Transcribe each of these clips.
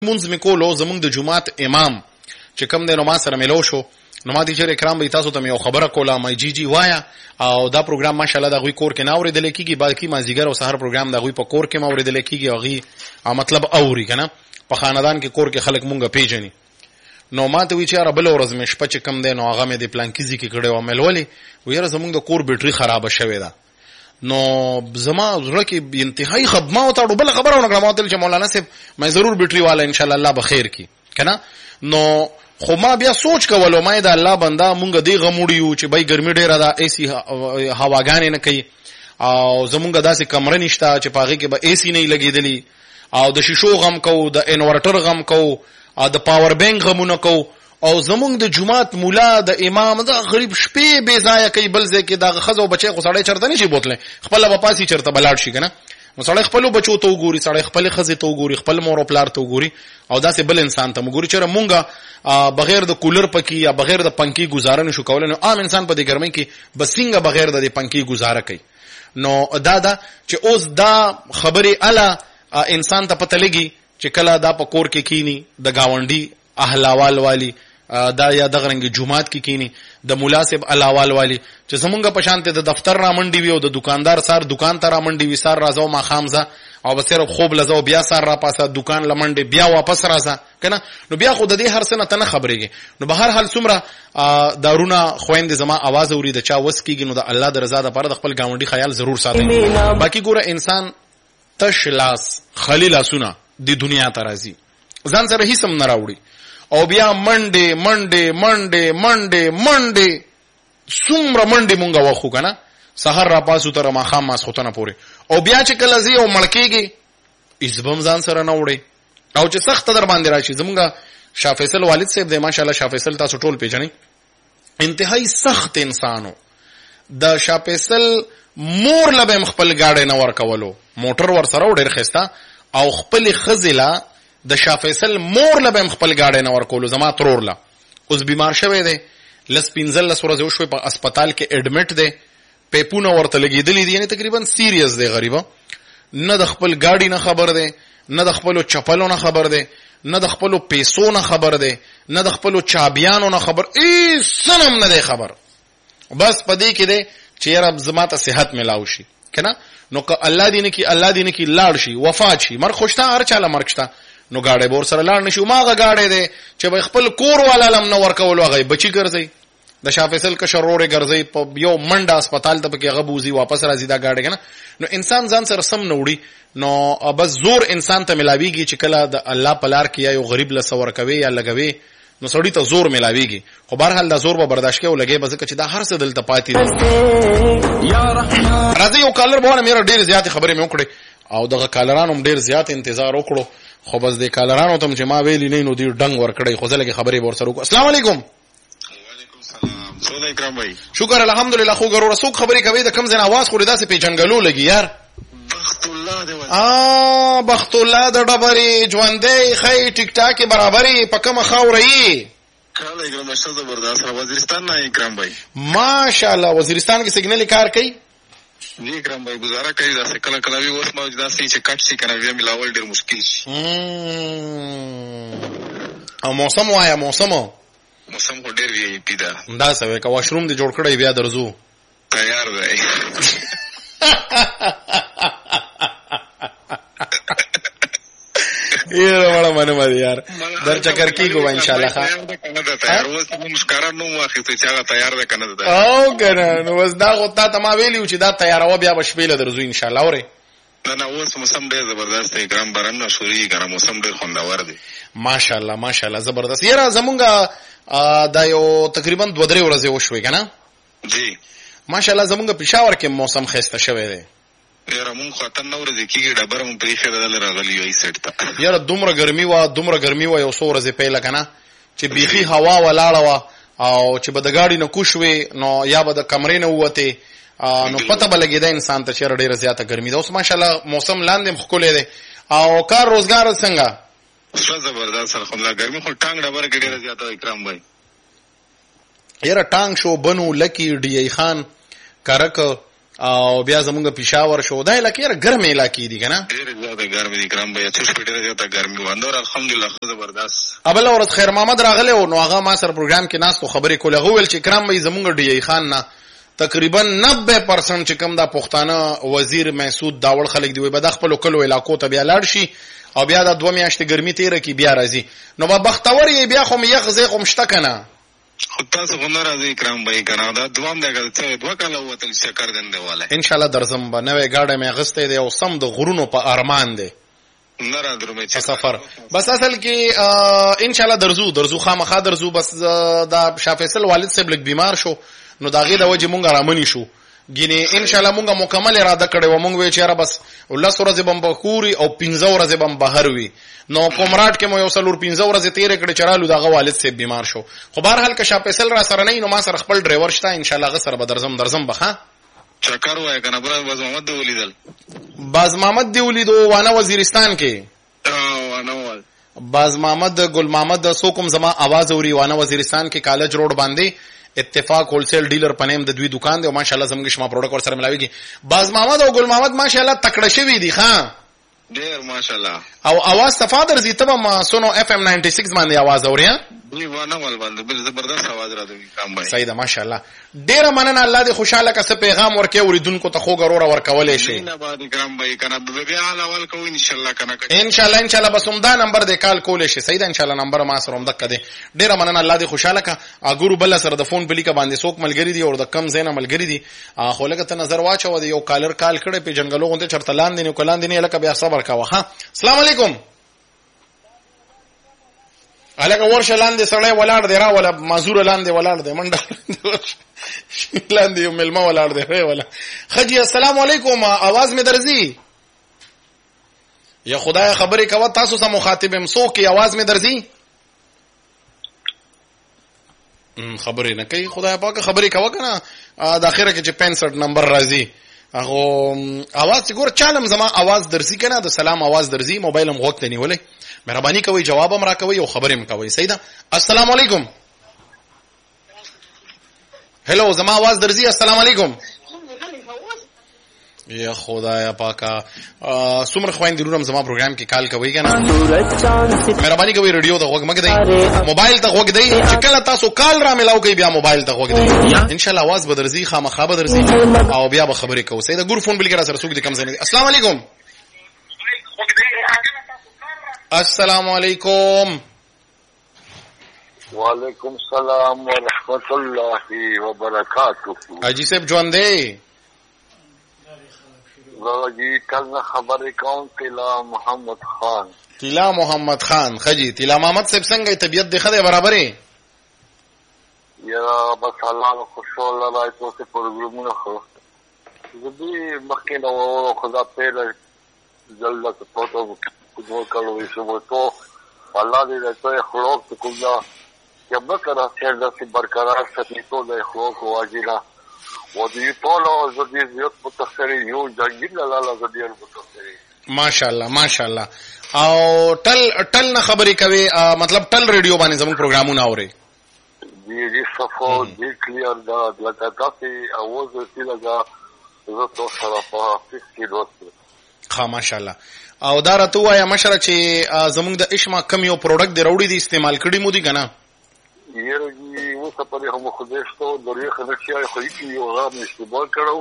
مونځ مې کولو زمونږ د جماعت امام چې کوم دی نو ما سره ملو شو نو ما ټیچر کرام به تاسو ته یو خبره کوله مې جی وایا او دا پروګرام ماشاءالله د غوي کور کې نه اوریدل کیږي باقي مازیګر او سحر پروګرام د غوي په کور کې ما اوریدل کیږي غي مطلب اوري کنه په خاندان کې کور کې خلک مونږه پیژني نو ما ته وی چې را بل ورځ مې شپه چې کم دی نو هغه مې د پلانکیزي کې کړه او ملولي ویره زمونږ د کور بیټری خراب شوه ده نو زما زړه کې انتهایی خدمت او ته بل خبرونه کړم چې مولانا صاحب مې ضرور بیټری والا ان شاء الله الله بخیر کی کنه نو خو ما بیا سوچ کولو مې دا الله بندا مونږ دی غموډیو چې بای ګرمي ډیره ده ایسی هواګانې نه کوي او زمونږ داسې کمره نشته چې پاغي کې به ایسی نه لګیدلی او د شیشو غم کو د انورټر غم کو او د پاور بانک غمونه کو او زمونږ د جمعات مولا د امام دا غریب شپې بے ځای کوي بل ځای کې دا خزو بچي خو سړی چرته نشي بوتله خپل په پاسي چرته بلاړ شي کنه نو سړی خپل بچو ته وګوري سړی خپل خزه ته وګوري خپل مور او پلار ته وګوري او داسې بل انسان ته وګوري چې مونږه بغیر د کولر پکې یا بغیر د پنکی گزاره نشو کولای نو عام انسان په دې ګرمۍ کې بسنګ بغیر د پنکی گزاره کوي نو دا چې اوس دا خبره اله انسان ته پته لګي چې کله دا په کور کې کینی د گاونډي اهلاوال والی دا یا د غرنګ جمعات کې کینی د مناسب الاوال والی چې زمونږ په شانته د دفتر را منډي وي او د دکاندار سار دکان ته را منډي وي سار راځو ما خامزه او بسره خوب لزو بیا سار را پاسه دکان لمنډي بیا واپس راځه کنه نو بیا خو د دې هر څه نه تنه خبرېږي نو به هر حال څومره دارونه خويند زما आवाज اوري د چا وس کیږي نو د الله د رضا لپاره د خپل گاونډي خیال ضرور ساتي باقي ګوره انسان تش لاس خلیل اسونه د دنیا ته راځي ځان سره هیڅ هم نه راوړي او بیا منډه څومره منډه مونږه واخو کنه سحر را پاسو تر ما خام ماس خوتنه پوري او بیا چې کله زی او ملکیږي عزبم ځان سره نه وړي او چې سخت در باندې راشي زمونږه شاه فیصل والد صاحب د ماشاءالله شاه فیصل تاسو ټول پیژنئ انتهایی سخت انسانو د شاه فیصل مور لبه خپل گاډي نه ور کولو موټر ور سره ډیر خسته او خپل خزله د شاه فیصل مور لبه خپل گاډي نه ور کولو زما ترور لا اوس بیمار شوی دی لس پینزل لس ورځې شوی په هسپتال کې اډمټ دی پیپونه ورته لګیدلې دي یعنی تقریبا سیریس دی غریبه نه د خپل گاډي نه خبر دی نه د خپل چپلو نه خبر دی نه د خپل پیسو نه خبر دی نه د خپل چابیانو نه خبر ای سنم نه دی خبر بس پدې کې دی چې رب زماته صحت ملاو شي کنه نو که الله دې نه کی لاړ شي وفات شي مر خوشتا هر چاله مرګ شتا نو گاډي بور سره لاړ نشو ماغه گاډي دی چې خپل کور والا لم نو ورکول هغه بچی ګرځي د شاه فیصل کا شرورې ګرځي په یو منډه هسپتال ته کې غبوزي واپس راځي دا گاډي کنه نو انسان ځان سره سم نوړي نو بس زور انسان ته ملاويږي چې کله د الله پلار کې یا یو غریب له سور کوي یا لګوي نو سړی ته زور ملاويږي خو بهر حال دا زور به برداشت کوي لګي بس چې دا هر څه دلته پاتې دي یا رحمان راځي یو کالر بونه مې ډېر زیات خبرې مې وکړې او دغه کالرانو ډېر زیات انتظار وکړو خو بس د کالرانو ته چې ما ویلې نه نو دی ډنګ ور کړی خو ځلګي خبرې ور سره وکړه السلام علیکم سلام اکرام بھائی شکر الحمدلله خو ګرو رسوک خبرې کوي د کم ځای आवाज خو داسې پیچنګلو لګي یار بخت الله د ډبري ژوندې خې ټیک ټاک برابرۍ په کومه خاورې کله اکرام مشته زبردست وزیرستان نه اکرام بھائی ماشاءالله وزیرستان کې سیګنل کار کوي جی اکرام بھائی گزاره کوي دا څه کله کله وي اوس موجوده سي چې کټ شي کنه وی ملاول ډیر مشکل شي او موسم وایا موسم خو ډیر وی پیدا دا څه کا واشروم دې جوړ کړی بیا درځو تیار دی یاره وړه منه مې یار در چکر کیږو ان شاء الله تیار اوس موږ ښکارا نو واخې ته چې تیار ده کنه ده او کنه نو وس دا غوتا ته ما ویلیو چې دا تیارو بیا بشپېله درځو ان شاء الله اورې نه اوس موسم ډیر زبردست دی ګرام باران شوري ګرام موسم ډیر خوندور دی ماشاءالله زبردست یاره زمونږه دا یو تقریبا 2-3 ورځې وشوي کنه جی ماشاءالله زمونږ پېښور کې موسم خسته شوی دی یاره مونږ خاطر نو ورځې کېږي ډبر مونږ پریښه دل راغلی وای سیټ ته یاره دومره ګرمي و یو څو ورځې پهله کنه چې بیخي هوا ولاړه و او چې به د گاډي نه کوشوي نو یا به د کمرې نه وته نو پته به لګیدا انسان ته چې ډیره زیاته ګرمي ده اوس ماشاءالله موسم لاندې خولې ده او کار روزګار څنګه څه زبردست الحمدلله ګرمي خو ټانګ ډبر کې ډیره زیاته اکرام بھائی یاره ټانګ شو بنو لکی ډی ای خان کرک او بیا زمونږ پېښور شو دا علاقې ګرمې علاقې دي کنه ډېر زیاته ګرمي دي ګرام به څه ډېر زیاته ګرمي وانه الحمدلله خو زبردست ابل ورځ خیر محمد راغله او نو هغه ما سره پروګرام کې ناستو خبرې کوله غوول چې کرام به زمونږ ډی خان نه تقریبا 90% چې کوم دا پښتانه وزیر مسعود داول خلک دی وي به د خپل کلو علاقو ته بیا لاړ شي او بیا د 2 میاشتې ګرمي تیر کی بیا راځي نو به بختور یې بیا خو یخ زې خو مشته کنه خو تاسو غو ناراضي کرام به کنه دا دوام دغه څه 2 کاله وتل چکر غنده واله ان شاء الله درځم به نوې گاډه مې غستې دی او سم د غرونو په ارمان دی ناراض رومې چې سفر بس اصل کې ان شاء الله درځو خامخا درځو بس دا شاه فیصل والد صاحب لګ بیمار شو نو داغه د وجه مونږ رامنی شو ګینه ان شاء الله مونږه مکمل اراده کړې و مونږ وی چې را بس الله سره زبم بخوري او 15 ورځې بم بهر وي نو کومراټ کې مو یو سلور 15 ورځې تیر کړې چرالو دغه والد صاحب بیمار شو خو بهر حال که شاه فیصل را سره نه نو ما سره خپل ډرایور شته ان شاء الله غ سره به درځم بخا چکر وای کنه بر باز محمد دی ولیدل باز محمد دی ولیدو وانه وزیرستان کې وانه باز محمد ګل محمد سوکم زما आवाज اوري وانه وزیرستان کې کالج روډ باندې اتفاق هولسیل ډیلر پنیم د دوی دکان دی او ماشاءالله زموږ شما پروډکټ ور سره ملاويږي باز محمد او ګل محمد ماشاءالله تکړه شوی دي ښا ډیر ماشاءالله او आवाज صفادر زی تبه ما سونو اف ام 96 باندې आवाज اوري دی وانه ول باندې بل زبردست आवाज را دی کام بھائی سیدا ماشاءالله ډیر مننه الله دې خوشاله کسه پیغام ورکې اوریدونکو ته خو غرور ورکولې شي نه باندې کرام بھائی کنه بیا اول کو ان شاء الله کنه ان شاء الله بس هم دا نمبر دې کال کولې شي سیدا ان شاء الله نمبر ما سره هم دک دې ډیر مننه الله دې خوشاله کا اګورو بل سره د فون بلی کا باندې سوک ملګری دي او د کم زینه ملګری دي خو لکه ته نظر واچو دی یو کالر کال کړي په جنگلو غونډه چرته لاندې نه کولان دي نه لکه بیا صبر کا وها السلام علیکم الګ ورشه لاندې سړی ولاړ دی را ولا مازور لاندې ولاړ دی منډه لاندې یو ملما ولاړ دی ولا خجی السلام علیکم आवाज می درځي یا خدای خبرې کوي تاسو سره مخاطب سو کی आवाज می درځي خبرې نه کوي خدای پاک خبرې کوي کنه د اخره کې چې 65 نمبر راځي هغه आवाज ګور چالم زما आवाज درځي کنه د سلام आवाज درځي موبایل هم غوښتنی ولې مهرباني کوي جواب هم را کوي او خبرې هم کوي سیدا السلام علیکم هلو زما आवाज درځي السلام علیکم یا خدایا پاکا سمر خويندې رونم زما پروګرام کې کال کوي کنه مهرباني کوي رادیو ته غوږ مګ دی موبایل ته غوږ دی چې کله تاسو کال را ملاو کوي بیا موبایل ته غوږ دی ان شاء الله आवाज بدرځي خامخا بدرځي او بیا به خبرې کوو سیدا ګور فون بل کې را سره سوق دي کم زنه السلام علیکم السلام علیکم وعلیکم السلام ورحمۃ اللہ وبرکاتہ اجي صاحب ژوند دی جی کل خبر کون تلا محمد خان خجی تلا محمد صاحب څنګه طبیعت دی خدای برابرې یا بس الله خوشاله راځو ته پروګرامونه خو زه مخکې نو خدا په جلد پروتو کو کلو ایسو تو الله دې راځي خلوق کولا یا بکره چې د برقرار ساتلو د خلوق واجبہ ودي طولو زدي زيوت متخري يو جنگل لاله زدي متخري ماشاءالله او ټل نه خبرې کوي مطلب ټل ریډیو باندې زموږ پروګرامونه اوري دي صفو دي کلیر دا لکه تاسو اواز ورته لگا زه تو سره په فکر دوست ها ماشاءالله او دا راته وایا مشره چې زموږ د اشما کم یو پروډکټ دی وروړي دي استعمال کړي مو دي کنه یره و څه په هم خوده شته درې خدای خو یې یو غاب نشبال کړو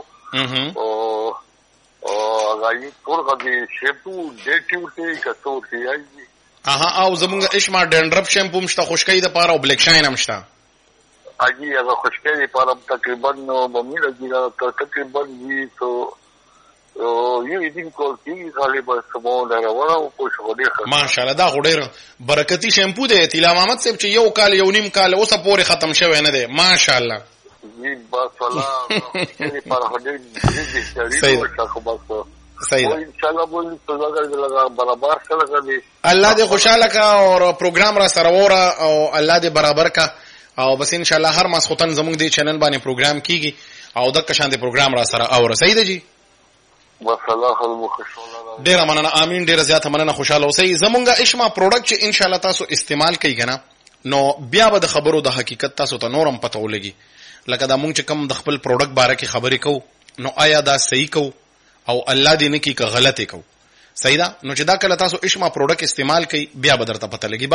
او غاړي ټول غدي شیمپو ډیټیو ته کتو تی او زموږ اشما ډنډرپ شیمپو مشته خوشکې د پاره او بلیک شاین هم شته اجي هغه خوشکې د پاره تقریبا بمیره دي تقریبا دي تو یو دې کوټي غالبا سمو لرونه او پوښتنه ماشاءالله دا غوډیر برکتی شیمپو دی تیلا محمد صاحب چې یو کال یو نیم کال اوسه پورې ختم شوی نه دی ماشاءالله جی با سلام دې پر هډې دې شریعت خو بس صحیح ان شاء الله بول څنګه لگا برابر سره کوي الله دې خوشاله کا او پروګرام را سره وره او الله دې برابر کا او بس ان شاء الله هر مسخوتن زموږ دې چینل باندې پروګرام کیږي او د کشان دې پروګرام را سره اور صحیح دی جی وصلاح المخشوله ډیر مننه امين ډیر زیاته مننه خوشاله اوسئ زمونږه اشما پروډکټ چې ان شاء الله تاسو استعمال کوي کنه نو بیا به د خبرو د حقیقت تاسو ته نورم پته ولګي لکه دا مونږ چې کوم د خپل پروډکټ باره کې خبرې کوو نو آیا دا صحیح کو او الله دې نه کی که غلطه کو صحیح ده. نو چې دا کله تاسو اشما پروډکټ استعمال کړئ بیا به درته پته لګي.